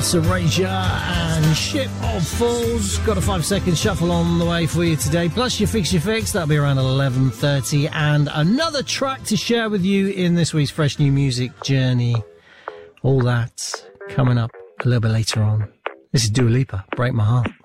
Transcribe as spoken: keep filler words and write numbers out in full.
That's Erasure and Ship of Fools. Got a five second shuffle on the way for you today. Plus your Fix Your Fix. That'll be around eleven thirty. And another track to share with you in this week's Fresh New Music Journey. All that coming up a little bit later on. This is Dua Lipa, Break My Heart.